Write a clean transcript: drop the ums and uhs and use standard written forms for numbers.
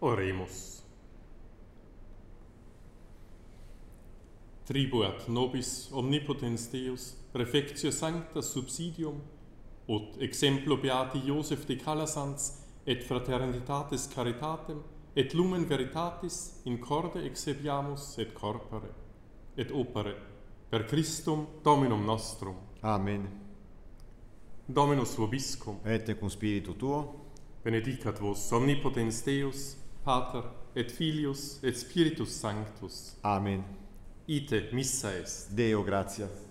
Oremus. Tribuat nobis omnipotens Deus, refectio sancta subsidium, ut exemplo beati Joseph de Calasans, et fraternitatis caritatem, et lumen veritatis in corde exebiamus et corpore, et opere, per Christum Dominum nostrum. Amen. Dominus vobiscum, Et cum spiritu tuo, benedicat vos omnipotens Deus, Pater, et Filius, et Spiritus Sanctus. Amen. Ite missa est. Deo gratias.